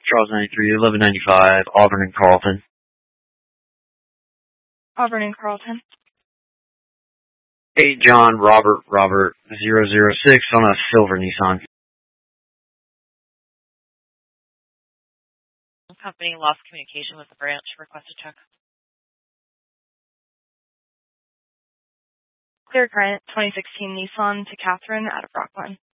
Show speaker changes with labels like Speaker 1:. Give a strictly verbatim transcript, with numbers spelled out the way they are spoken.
Speaker 1: Charles ninety-three, eleven ninety-five, Auburn and Carlton.
Speaker 2: Auburn and Carlton.
Speaker 1: Hey, John, Robert, Robert, zero zero six on a silver Nissan.
Speaker 3: Company lost communication with the branch. Request a check.
Speaker 2: Clear current, twenty sixteen Nissan to Catherine out of Rockland.